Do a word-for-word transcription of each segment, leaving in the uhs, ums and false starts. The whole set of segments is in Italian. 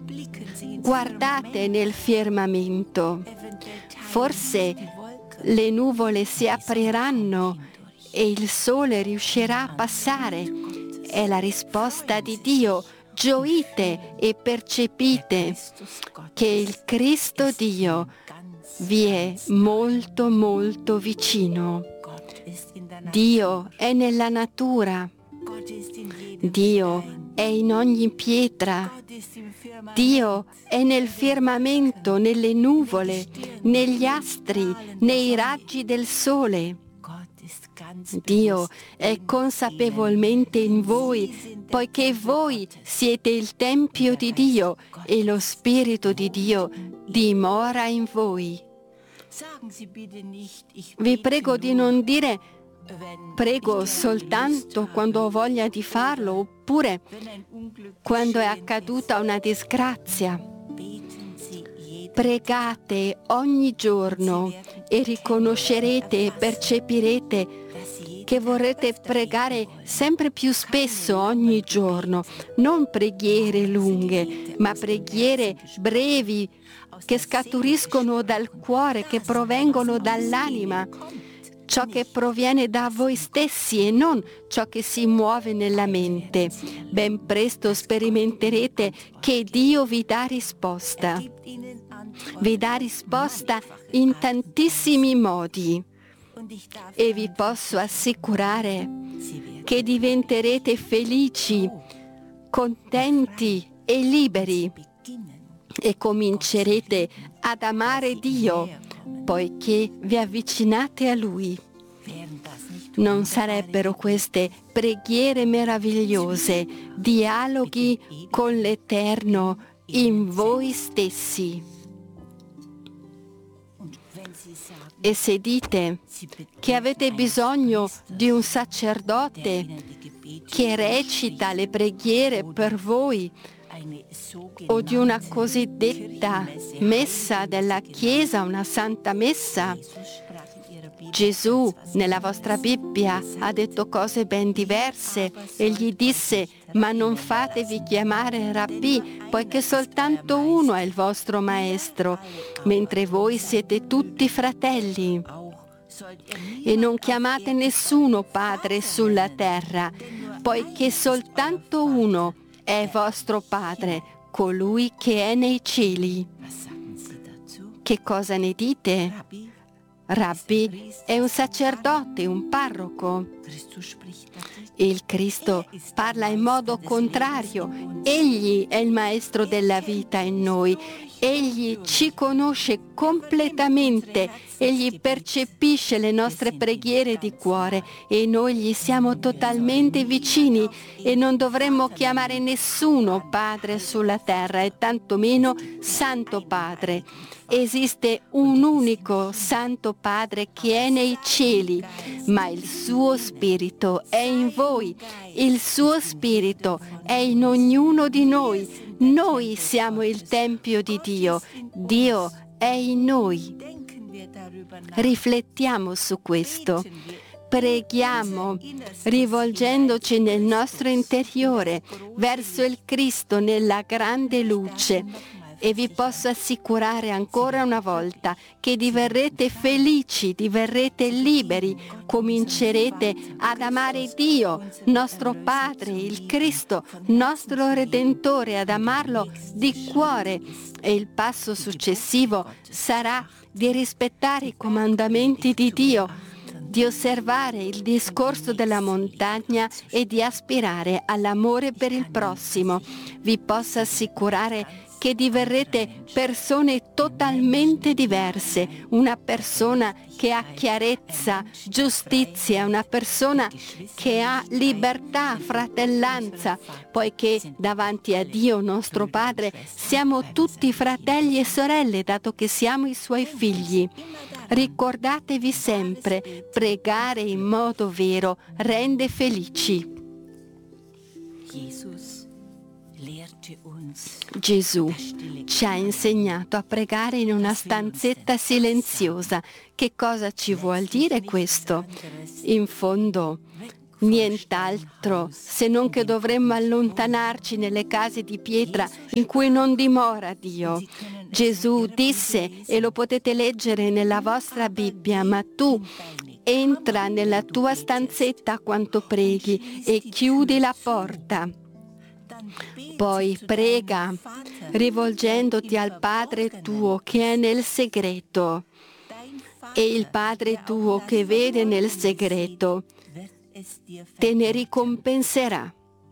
Guardate nel firmamento. Forse le nuvole si apriranno e il sole riuscirà a passare. È la risposta di Dio. Gioite e percepite che il Cristo Dio vi è molto molto vicino. Dio è nella natura. Dio è in ogni pietra. Dio è nel firmamento, nelle nuvole, negli astri, nei raggi del sole. Dio è consapevolmente in voi, poiché voi siete il Tempio di Dio e lo Spirito di Dio dimora in voi. Vi prego di non dire prego soltanto quando ho voglia di farlo, oppure quando è accaduta una disgrazia. Pregate ogni giorno e riconoscerete e percepirete che vorrete pregare sempre più spesso ogni giorno. Non preghiere lunghe, ma preghiere brevi che scaturiscono dal cuore, che provengono dall'anima. Ciò che proviene da voi stessi e non ciò che si muove nella mente. Ben presto sperimenterete che Dio vi dà risposta. Vi dà risposta in tantissimi modi e vi posso assicurare che diventerete felici, contenti e liberi e comincerete ad amare Dio poiché vi avvicinate a Lui. Non sarebbero queste preghiere meravigliose, dialoghi con l'Eterno in voi stessi? E se dite che avete bisogno di un sacerdote che recita le preghiere per voi, o di una cosiddetta messa della Chiesa, una santa messa, Gesù nella vostra Bibbia ha detto cose ben diverse. Egli disse: ma non fatevi chiamare Rabbì, poiché soltanto uno è il vostro maestro, mentre voi siete tutti fratelli. E non chiamate nessuno padre sulla terra, poiché soltanto uno è vostro Padre, colui che è nei cieli. Che cosa ne dite? Rabbi è un sacerdote, un parroco. Il Cristo parla in modo contrario. Egli è il maestro della vita in noi. Egli ci conosce completamente, Egli percepisce le nostre preghiere di cuore e noi gli siamo totalmente vicini e non dovremmo chiamare nessuno Padre sulla terra e tantomeno Santo Padre. Esiste un unico Santo Padre che è nei cieli, ma il suo Spirito è in voi, il suo Spirito è in ognuno di noi. Noi siamo il Tempio di Dio, Dio è in noi. Riflettiamo su questo. Preghiamo rivolgendoci nel nostro interiore verso il Cristo nella grande luce. E vi posso assicurare ancora una volta che diverrete felici, diverrete liberi, comincerete ad amare Dio, nostro Padre, il Cristo, nostro Redentore, ad amarlo di cuore. E il passo successivo sarà di rispettare i comandamenti di Dio, di osservare il discorso della montagna e di aspirare all'amore per il prossimo. Vi posso assicurare che diverrete persone totalmente diverse, una persona che ha chiarezza, giustizia, una persona che ha libertà, fratellanza, poiché davanti a Dio nostro Padre siamo tutti fratelli e sorelle, dato che siamo i Suoi figli. Ricordatevi sempre, pregare in modo vero rende felici. Gesù ci ha insegnato a pregare in una stanzetta silenziosa. Che cosa ci vuol dire questo? In fondo, nient'altro se non che dovremmo allontanarci nelle case di pietra in cui non dimora Dio. Gesù disse, e lo potete leggere nella vostra Bibbia, ma tu entra nella tua stanzetta quanto preghi e chiudi la porta. Poi prega, rivolgendoti al Padre tuo che è nel segreto, e il Padre tuo che vede nel segreto te ne ricompenserà.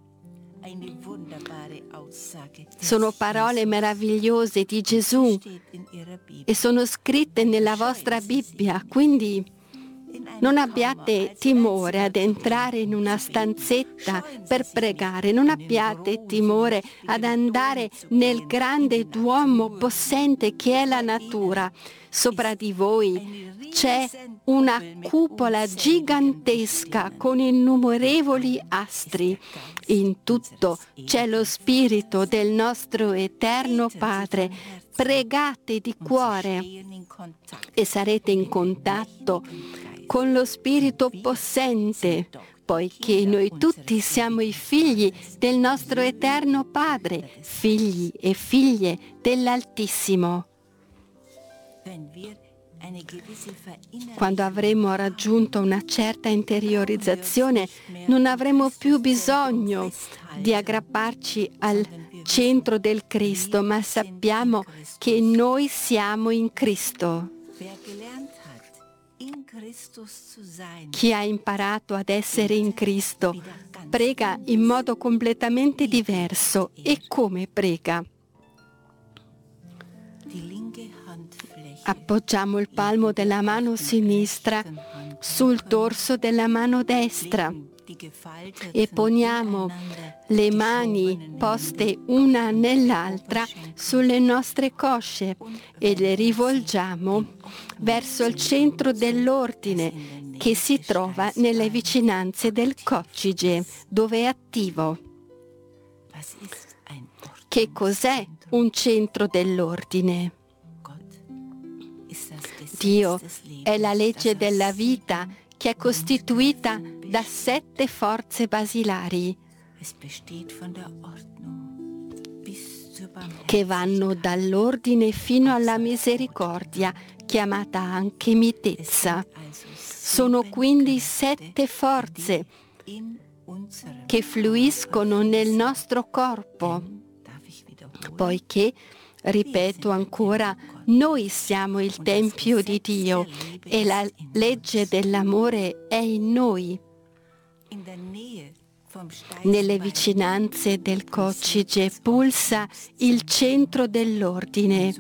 Sono parole meravigliose di Gesù e sono scritte nella vostra Bibbia, quindi non abbiate timore ad entrare in una stanzetta per pregare, non abbiate timore ad andare nel grande Duomo possente che è la natura. Sopra di voi c'è una cupola gigantesca con innumerevoli astri. In tutto c'è lo Spirito del nostro eterno Padre. Pregate di cuore e sarete in contatto con lo Spirito possente, poiché noi tutti siamo i figli del nostro eterno Padre, figli e figlie dell'Altissimo. Quando avremo raggiunto una certa interiorizzazione, non avremo più bisogno di aggrapparci al centro del Cristo, ma sappiamo che noi siamo in Cristo. Chi ha imparato ad essere in Cristo prega in modo completamente diverso. E come prega? Appoggiamo il palmo della mano sinistra sul torso della mano destra e poniamo le mani poste una nell'altra sulle nostre cosce e le rivolgiamo verso il centro dell'ordine che si trova nelle vicinanze del coccige, dove è attivo. Che cos'è un centro dell'ordine? Dio è la legge della vita che è costituita da sette forze basilari che vanno dall'ordine fino alla misericordia, chiamata anche mitezza. Sono quindi sette forze che fluiscono nel nostro corpo, poiché, ripeto ancora, noi siamo il Tempio di Dio e la legge dell'amore è in noi. Nelle vicinanze del coccige pulsa il centro dell'ordine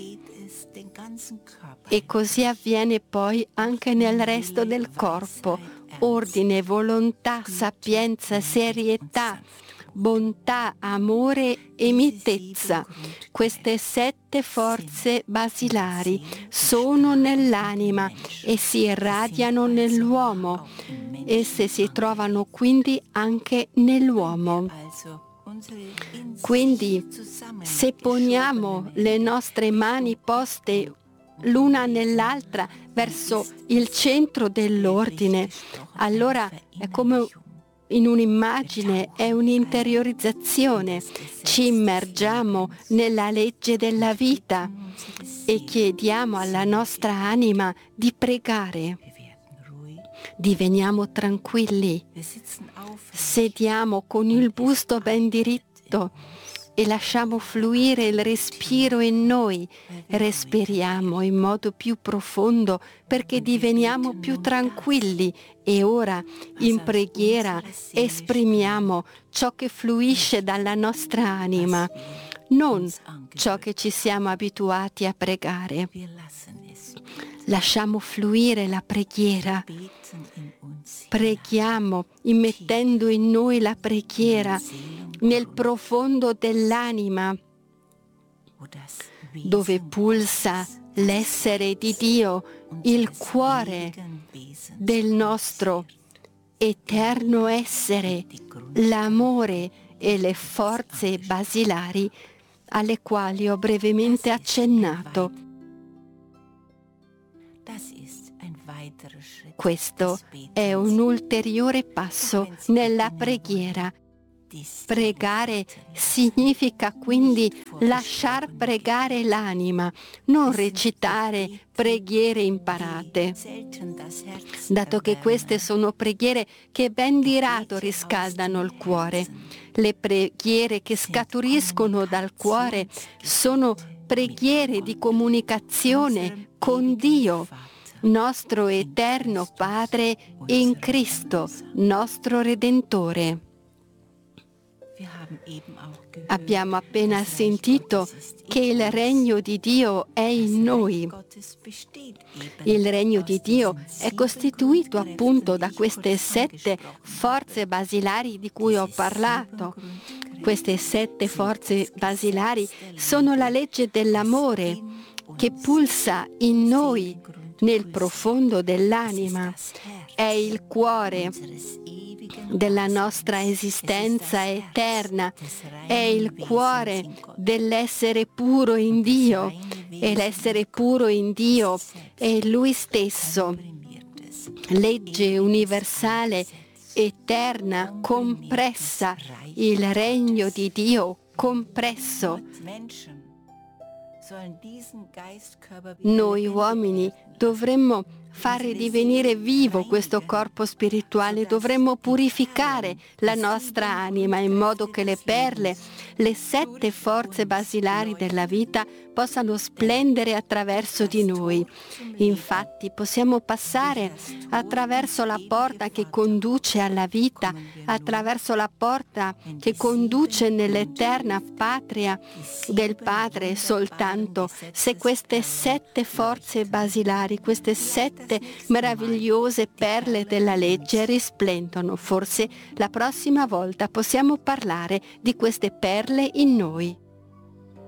e così avviene poi anche nel resto del corpo. Ordine, volontà, sapienza, serietà, bontà, amore e mitezza. Queste sette forze basilari sono nell'anima e si irradiano nell'uomo. Esse si trovano quindi anche nell'uomo. Quindi, se poniamo le nostre mani poste l'una nell'altra verso il centro dell'ordine, allora è come in un'immagine, è un'interiorizzazione. Ci immergiamo nella legge della vita e chiediamo alla nostra anima di pregare. Diveniamo tranquilli, sediamo con il busto ben diritto e lasciamo fluire il respiro in noi. Respiriamo in modo più profondo perché diveniamo più tranquilli e ora in preghiera esprimiamo ciò che fluisce dalla nostra anima, non ciò che ci siamo abituati a pregare. Lasciamo fluire la preghiera. Preghiamo immettendo in noi la preghiera nel profondo dell'anima, dove pulsa l'essere di Dio, il cuore del nostro eterno essere, l'amore e le forze basilari alle quali ho brevemente accennato. Questo è un ulteriore passo nella preghiera. Pregare significa quindi lasciar pregare l'anima, non recitare preghiere imparate, dato che queste sono preghiere che ben di rado riscaldano il cuore. Le preghiere che scaturiscono dal cuore sono preghiere di comunicazione con Dio, nostro eterno Padre in Cristo, nostro Redentore. Abbiamo appena sentito che il regno di Dio è in noi. Il regno di Dio è costituito appunto da queste sette forze basilari di cui ho parlato. Queste sette forze basilari sono la legge dell'amore che pulsa in noi nel profondo dell'anima. È il cuore della nostra esistenza eterna, è il cuore dell'essere puro in Dio, e l'essere puro in Dio è Lui stesso, legge universale, eterna, compressa, il regno di Dio compresso. Noi uomini dovremmo fare divenire vivo questo corpo spirituale, dovremmo purificare la nostra anima in modo che le perle, le sette forze basilari della vita possano splendere attraverso di noi. Infatti possiamo passare attraverso la porta che conduce alla vita, attraverso la porta che conduce nell'eterna patria del Padre soltanto se queste sette forze basilari, queste sette meravigliose perle della legge risplendono. Forse la prossima volta possiamo parlare di queste perle in noi.